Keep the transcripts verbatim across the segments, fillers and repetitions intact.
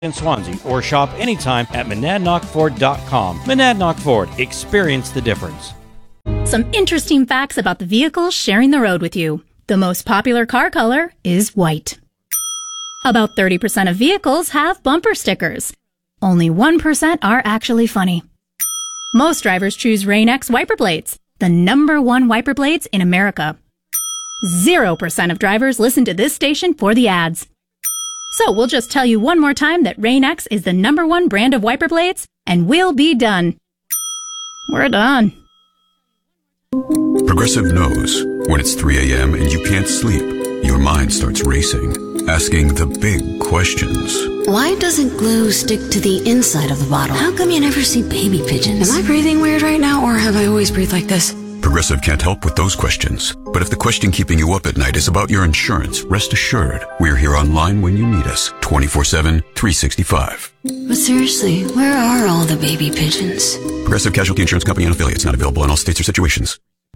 in Swansea, or shop anytime at monadnock ford dot com. Monadnock Ford. Experience the difference. Some interesting facts about the vehicles sharing the road with you. The most popular car color is white. About thirty percent of vehicles have bumper stickers. Only one percent are actually funny. Most drivers choose Rain-X wiper blades, the number one wiper blades in America. Zero percent of drivers listen to this station for the ads. So we'll just tell you one more time that Rain-X is the number one brand of wiper blades, and we'll be done. We're done. Progressive knows when it's three a.m. and you can't sleep, your mind starts racing, asking the big questions. Why doesn't glue stick to the inside of the bottle? How come you never see baby pigeons? Am I breathing weird right now, or have I always breathed like this? Progressive can't help with those questions. But if the question keeping you up at night is about your insurance, rest assured, we're here online when you need us, twenty-four seven, three sixty-five. But seriously, where are all the baby pigeons? Progressive Casualty Insurance Company and affiliates, not available in all states or situations.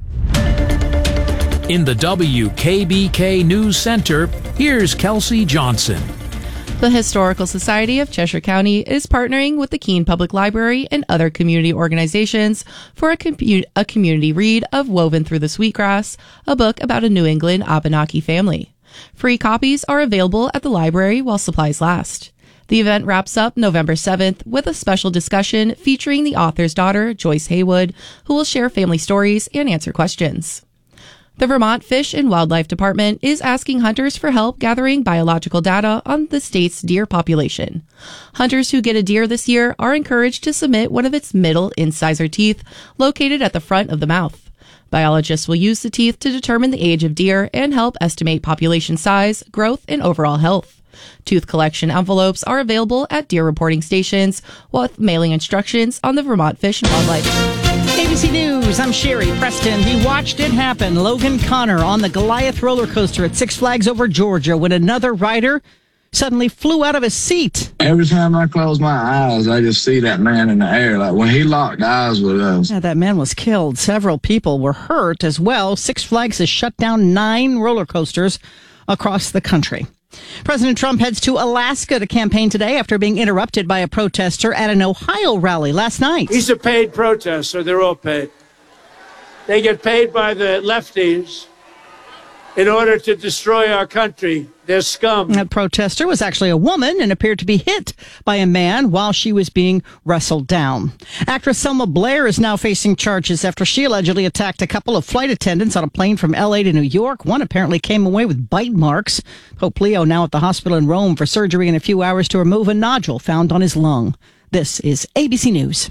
In the W K B K News Center, here's Kelsey Johnson. The Historical Society of Cheshire County is partnering with the Keene Public Library and other community organizations for a, compu- a community read of Woven Through the Sweetgrass, a book about a New England Abenaki family. Free copies are available at the library while supplies last. The event wraps up November seventh with a special discussion featuring the author's daughter, Joyce Haywood, who will share family stories and answer questions. The Vermont Fish and Wildlife Department is asking hunters for help gathering biological data on the state's deer population. Hunters who get a deer this year are encouraged to submit one of its middle incisor teeth located at the front of the mouth. Biologists will use the teeth to determine the age of deer and help estimate population size, growth, and overall health. Tooth collection envelopes are available at deer reporting stations with mailing instructions on the Vermont Fish and Wildlife. A B C News, I'm Sherry Preston. He watched it happen. Logan Connor on the Goliath roller coaster at Six Flags Over Georgia when another rider suddenly flew out of his seat. Every time I close my eyes, I just see that man in the air. Like when he locked eyes with us. Yeah, that man was killed. Several people were hurt as well. Six Flags has shut down nine roller coasters across the country. President Trump heads to Alaska to campaign today after being interrupted by a protester at an Ohio rally last night. He's a paid protester. They're all paid. They get paid by the lefties in order to destroy our country. They're scum. That protester was actually a woman and appeared to be hit by a man while she was being wrestled down. Actress Selma Blair is now facing charges after she allegedly attacked a couple of flight attendants on a plane from L A to New York. One apparently came away with bite marks. Pope Leo now at the hospital in Rome for surgery in a few hours to remove a nodule found on his lung. This is A B C News.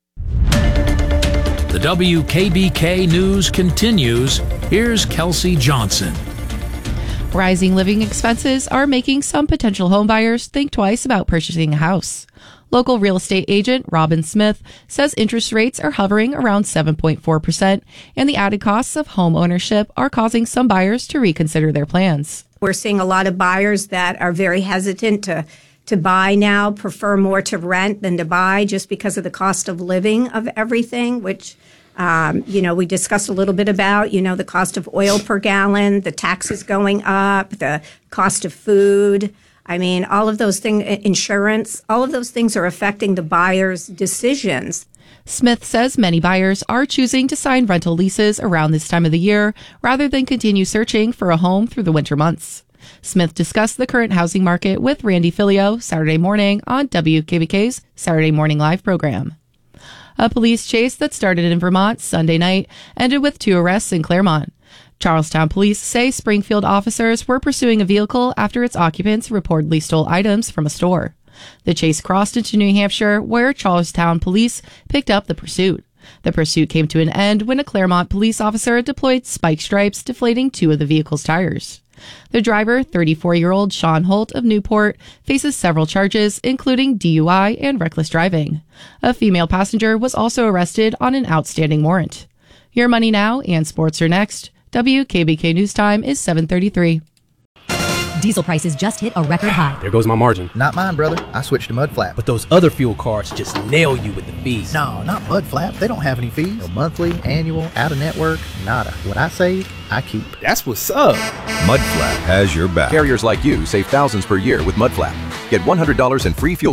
The W K B K News continues. Here's Kelsey Johnson. Rising living expenses are making some potential homebuyers think twice about purchasing a house. Local real estate agent Robin Smith says interest rates are hovering around seven point four percent, and the added costs of home ownership are causing some buyers to reconsider their plans. We're seeing a lot of buyers that are very hesitant to to buy now, prefer more to rent than to buy just because of the cost of living of everything, which Um, you know, we discussed a little bit about, you know, the cost of oil per gallon, the taxes going up, the cost of food. I mean, all of those things, insurance, all of those things are affecting the buyer's decisions. Smith says many buyers are choosing to sign rental leases around this time of the year rather than continue searching for a home through the winter months. Smith discussed the current housing market with Randy Filio Saturday morning on W K B K's Saturday Morning Live program. A police chase that started in Vermont Sunday night ended with two arrests in Claremont. Charlestown police say Springfield officers were pursuing a vehicle after its occupants reportedly stole items from a store. The chase crossed into New Hampshire, where Charlestown police picked up the pursuit. The pursuit came to an end when a Claremont police officer deployed spike stripes, deflating two of the vehicle's tires. The driver, thirty-four-year-old Sean Holt of Newport, faces several charges, including D U I and reckless driving. A female passenger was also arrested on an outstanding warrant. Your Money Now and sports are next. W K B K News Time is seven thirty-three. Diesel prices just hit a record high. There goes my margin. Not mine, brother. I switched to Mudflap. But those other fuel cards just nail you with the fees. No, not Mudflap. They don't have any fees. No monthly, annual, out-of-network, nada. What I save, I keep. That's what's up. Mudflap has your back. Carriers like you save thousands per year with Mudflap. Get one hundred dollars in free fuel